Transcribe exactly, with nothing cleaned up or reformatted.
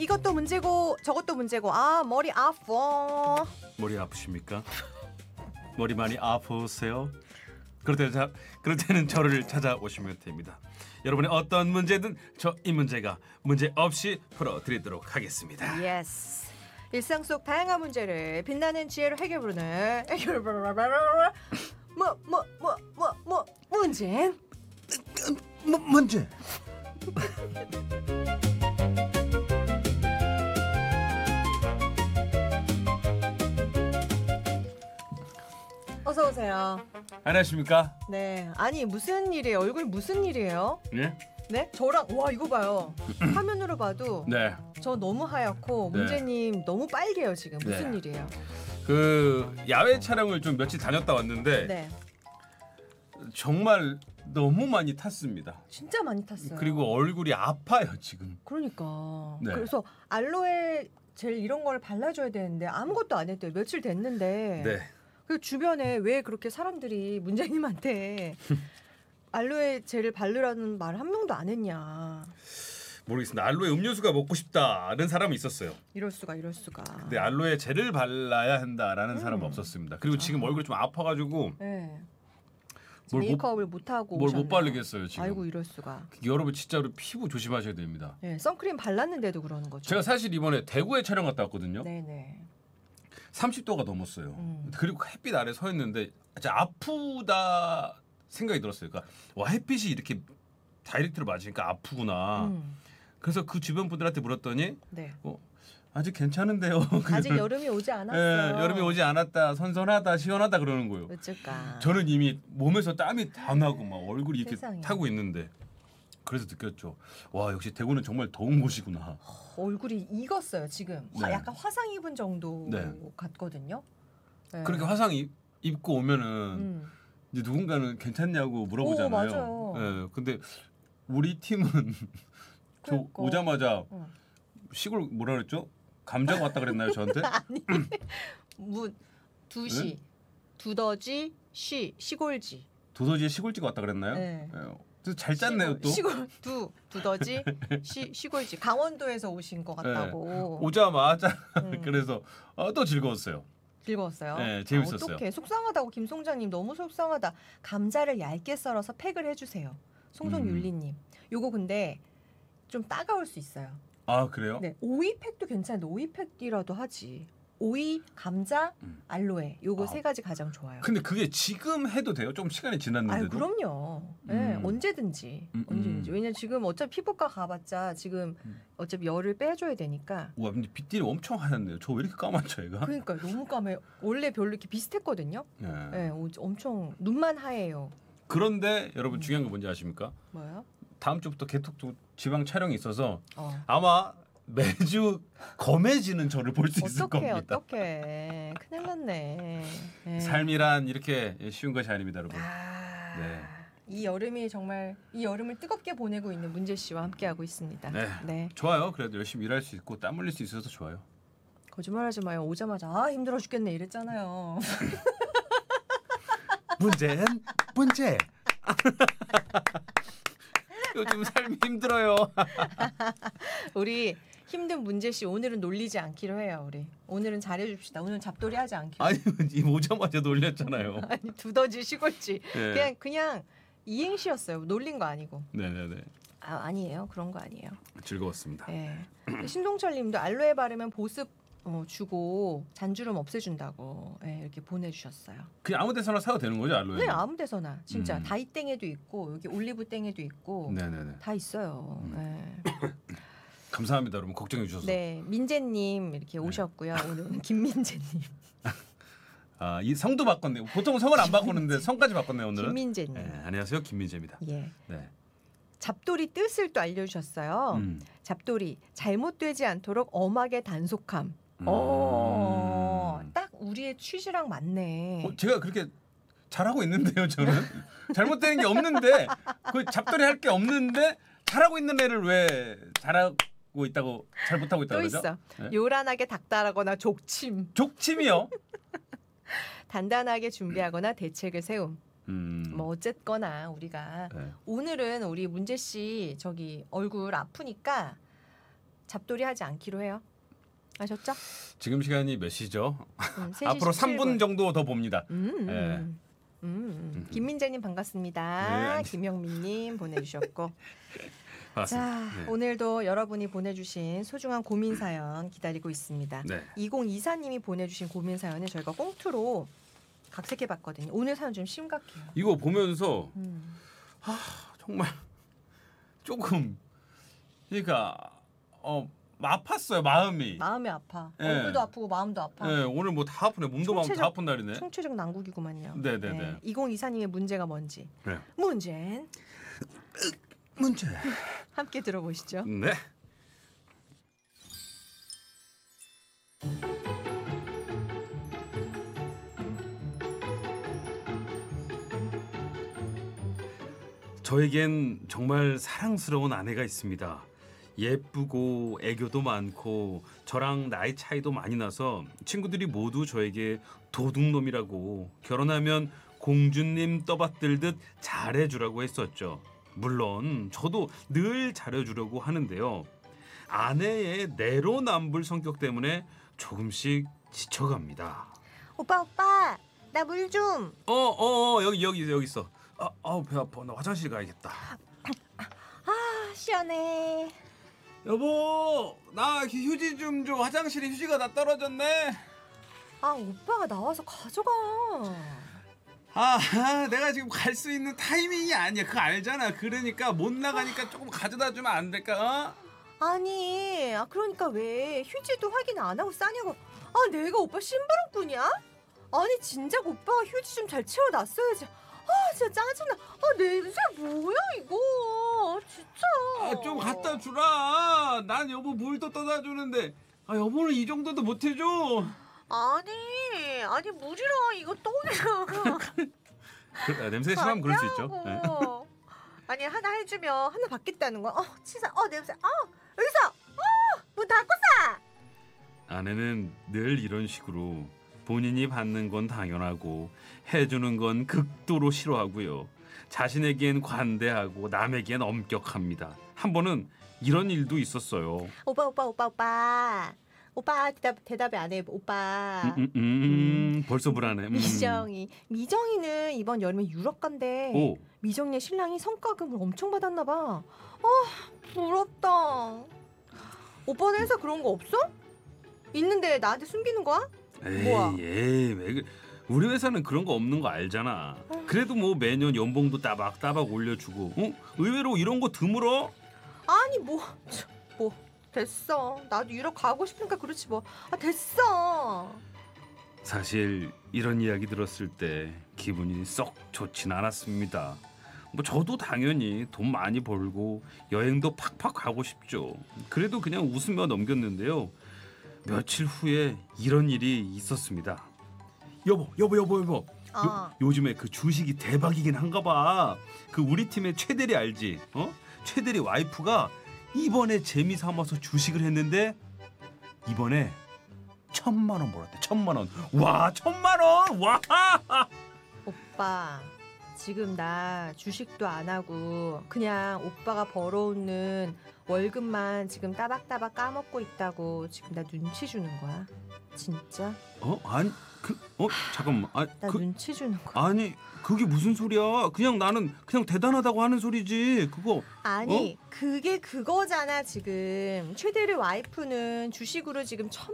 이것도 문제고 저것도 문제고 아 머리 아파. 머리 아프십니까? 머리 많이 아프세요? 그럴 때 자, 그럴 때는 저를 찾아오시면 됩니다. 여러분의 어떤 문제든 저 이 문제가 문제 없이 풀어드리도록 하겠습니다. 예스. 일상 속 다양한 문제를 빛나는 지혜로 해결부르는 뭐뭐 뭐 뭐 뭐 문제. 뭐, 문제. 어서 오세요. 안녕하십니까? 네. 아니 무슨 일이에요? 얼굴 무슨 일이에요? 예? 네? 저랑 와 이거 봐요. 화면으로 봐도 네. 저 너무 하얗고 네. 문재님 너무 빨개요 지금. 무슨 네. 일이에요? 그 야외 촬영을 좀 며칠 다녔다 왔는데 네. 정말 너무 많이 탔습니다. 진짜 많이 탔어요. 그리고 얼굴이 아파요 지금. 그러니까. 네. 그래서 알로에 젤 이런 걸 발라줘야 되는데 아무것도 안 했대요. 며칠 됐는데. 네. 그 주변에 왜 그렇게 사람들이 문재님한테 알로에 젤을 바르라는 말 한 명도 안 했냐. 모르겠습니다. 알로에 음료수가 먹고 싶다는 사람이 있었어요. 이럴 수가 이럴 수가. 근데 알로에 젤을 발라야 한다라는 음. 사람은 없었습니다. 그리고 지금 얼굴이 좀 아파가지고 네. 뭘 메이크업을 못 하고 뭘 못 오셨네요. 바르겠어요 지금. 아이고 이럴 수가. 여러분 진짜로 피부 조심하셔야 됩니다. 네, 선크림 발랐는데도 그러는 거죠. 제가 사실 이번에 대구에 촬영 갔다 왔거든요. 네네. 삼십 도가 넘었어요. 음. 그리고 햇빛 아래 서 있는데 진짜 아프다 생각이 들었어요. 그러니까 와 햇빛이 이렇게 다이렉트로 맞으니까 아프구나. 음. 그래서 그 주변 분들한테 물었더니 네. 어, 아직 괜찮은데요. 아직 여름이 오지 예, 않았어요. 여름이 오지 않았다. 선선하다. 시원하다 그러는 거예요. 어쩔까. 저는 이미 몸에서 땀이 다 나고 막 얼굴이 이렇게 세상에. 타고 있는데 그래서 느꼈죠. 와 역시 대구는 정말 더운 곳이구나. 얼굴이 익었어요 지금. 화- 네. 약간 화상 입은 정도 네. 같거든요. 네. 그렇게 화상 입, 입고 오면은 음. 이제 누군가는 괜찮냐고 물어보잖아요. 오, 맞아요. 예, 근데 우리 팀은 저 그러니까. 오자마자 어. 시골 뭐라 그랬죠? 감자가 왔다 그랬나요 저한테? 아니 무 두시 네? 두더지 쉬 시골지. 도서지에 시골지가 왔다 그랬나요? 네. 예, 그래서 잘 짰네요 또. 시골 두 두더지 시 시골지 강원도에서 오신 것 같다고. 오자마자 음. 그래서 어, 또 즐거웠어요. 즐거웠어요. 네, 재밌었어요. 아, 어떡해. 속상하다고 김송장님 너무 속상하다. 감자를 얇게 썰어서 팩을 해주세요. 송송율리님. 요거 근데 좀 따가울 수 있어요. 아 그래요? 네, 오이 팩도 괜찮은데 오이 팩이라도 하지. 오이, 감자, 음. 알로에 요거 아. 세 가지 가장 좋아요. 근데 그게 지금 해도 돼요? 좀 시간이 지났는데도. 아유 그럼요. 네, 음. 언제든지 음, 언제든지. 음. 왜냐면 지금 어차피 피부과 가봤자 지금 음. 어차피 열을 빼줘야 되니까. 와 근데 빗질이 엄청 하얗네요. 저 왜 이렇게 까맣죠 얘가? 그러니까 너무 까매. 원래 별로 이렇게 비슷했거든요. 예. 네, 오- 엄청 눈만 하얘요. 그런데 여러분 음. 중요한 거 뭔지 아십니까? 뭐요? 다음 주부터 개톡 지방 촬영이 있어서 어. 아마 매주 검해지는 저를 볼 수 있을 어떡해 겁니다. 어떡해. 큰일 났네. 네. 삶이란 이렇게 쉬운 것이 아닙니다, 여러분. 아, 네. 이 여름이 정말 이 여름을 뜨겁게 보내고 있는 문재 씨와 함께하고 있습니다. 네. 네. 좋아요. 그래도 열심히 일할 수 있고 땀 흘릴 수 있어서 좋아요. 거짓말하지 마요. 오자마자 아 힘들어 죽겠네 이랬잖아요. 문제는 문제. 요즘 삶이 힘들어요. 우리 힘든 문재 씨 오늘은 놀리지 않기로 해요. 우리 오늘은 잘해줍시다. 오늘 잡돌이 하지 않기로. 아니 이 오자마자 놀렸잖아요. 아니 두더지 시골지. 네. 그냥 그냥 이행시였어요. 놀린 거 아니고. 네네네. 아 아니에요. 그런 거 아니에요. 즐거웠습니다. 네. 신동철님도 알로에 바르면 보습 어, 주고 잔주름 없애준다고 네, 이렇게 보내주셨어요. 그냥 아무 데서나 사도 되는 거죠, 알로에? 네, 아무데서나 진짜 음. 다이땡에도 있고 여기 올리브땡에도 있고 네네네. 다 있어요. 음. 네. 감사합니다, 여러분. 걱정해 주셔서. 네, 민재님 이렇게 오셨고요. 오늘은 김민재님, 아, 이 성도 바꿨네요. 보통 성을 안 바꾸는데 성까지 바꿨네요, 오늘은. 김민재님. 네, 안녕하세요, 김민재입니다. 예, 네. 잡돌이 뜻을 또 알려주셨어요. 음. 잡돌이 잘못되지 않도록 엄하게 단속함. 음. 어, 딱 우리의 취지랑 맞네. 어, 제가 그렇게 잘하고 있는데요, 저는. 잘못되는 게 없는데 그 잡돌이 할 게 없는데 잘하고 있는 애를 왜 잘하고 있다고 잘 못하고 있다고 또 그러죠? 있어. 네? 요란하게 닥달하거나 족침, 족침이요? 단단하게 준비하거나 대책을 세움. 음. 뭐 어쨌거나 우리가 네. 오늘은 우리 문재 씨 저기 얼굴 아프니까 잡돌이 하지 않기로 해요. 아셨죠? 지금 시간이 몇 시죠? 음, 세 시 앞으로 십칠 분. 삼 분 정도 더 봅니다. 음, 음, 예. 음. 음. 김민재님 반갑습니다. 네, 아니- 김영민님 보내주셨고. 맞습니다. 자, 네. 오늘도 여러분이 보내주신 소중한 고민 사연 기다리고 있습니다. 네. 이공이사님이 보내주신 고민 사연을 저희가 꽁투로 각색해봤거든요. 오늘 사연 좀 심각해요. 이거 보면서 음. 정말 조금 그러니까 어 아팠어요 마음이. 마음이 아파. 예. 얼굴도 아프고 마음도 아파. 네, 오늘 뭐 다 아프네. 몸도 마음도 다 총체적- 아픈 날이네. 총체적 난국이구만요. 네네네. 이공이사님의 문제가 뭔지. 네. 문제 문제. 함께 들어보시죠. 네. 저에겐 정말 사랑스러운 아내가 있습니다. 예쁘고 애교도 많고 저랑 나이 차이도 많이 나서 친구들이 모두 저에게 도둑놈이라고 결혼하면 공주님 떠받들듯 잘해주라고 했었죠. 물론 저도 늘 잘해주려고 하는데요. 아내의 내로남불 성격 때문에 조금씩 지쳐갑니다. 오빠 오빠 나 물 좀. 어어 어, 여기 여기 여기 있어. 아, 아우 배 아파. 나 화장실 가야겠다. 아 시원해. 여보, 나 휴지 좀 줘. 화장실에 휴지가 다 떨어졌네. 아 오빠가 나와서 가져가. 아, 아, 내가 지금 갈 수 있는 타이밍이 아니야. 그거 알잖아. 그러니까 못 나가니까 조금 가져다 주면 안 될까? 어? 아니 아 그러니까 왜 휴지도 확인 안 하고 싸냐고. 아 내가 오빠 심부름꾼이야? 아니 진작 오빠가 휴지 좀 잘 채워놨어야지. 아 진짜 짜증나. 아 냄새 뭐야 이거. 아, 진짜. 아, 좀 갖다 주라. 난 여보 물도 떠다 주는데. 아, 여보는 이 정도도 못 해줘. 아니 아니 물이랑 이거 똥이랑. 그, 아, 냄새 심하면 그럴 수 있죠. 네. 아니라고. 아니 하나 해주면 하나 받겠다는 거야. 어 치사. 어 냄새. 어 여기서. 어문 닫고 싸. 아내는 늘 이런 식으로 본인이 받는 건 당연하고 해주는 건 극도로 싫어하고요. 자신에겐 관대하고 남에겐 엄격합니다. 한 번은 이런 일도 있었어요. 오빠 오빠 오빠 오빠. 오빠 대답 대답이 안 해. 오빠. 음, 음, 음, 벌써 불안해. 음. 미정이. 미정이는 이번 여름에 유럽 간대. 오, 미정이의 신랑이 성과금을 엄청 받았나 봐. 아 부럽다. 오빠는 회사 그런 거 없어? 있는데 나한테 숨기는 거야? 뭐야? 에이, 에이, 왜 그? 우리 회사는 그런 거 없는 거 알잖아. 그래도 뭐 매년 연봉도 따박 따박 올려주고. 어? 의외로 이런 거 드물어? 아니 뭐, 참, 뭐 됐어. 나도 유럽 가고 싶으니까 그렇지 뭐. 아 됐어. 사실 이런 이야기 들었을 때 기분이 썩 좋진 않았습니다. 뭐 저도 당연히 돈 많이 벌고 여행도 팍팍 가고 싶죠. 그래도 그냥 웃으며 넘겼는데요. 며칠 후에 이런 일이 있었습니다. 여보, 여보, 여보, 여보. 어. 요, 요즘에 그 주식이 대박이긴 한가 봐. 그 우리 팀의 최대리 알지? 어? 최대리 와이프가 이번에 재미 삼아서 주식을 했는데 이번에 천만 원 벌었대. 천만 원. 와, 천만 원. 와. 오빠 지금 나 주식도 안 하고 그냥 오빠가 벌어오는 월급만 지금 따박따박 까먹고 있다고 지금 나 눈치 주는 거야? 진짜? 어? 아니 그 어? 잠깐만. 아, 나 그 눈치 주는 거야? 아니 그게 무슨 소리야? 그냥 나는 그냥 대단하다고 하는 소리지. 그거 아니 그게 그거잖아 지금 최대리 와이프는 주식으로 지금 천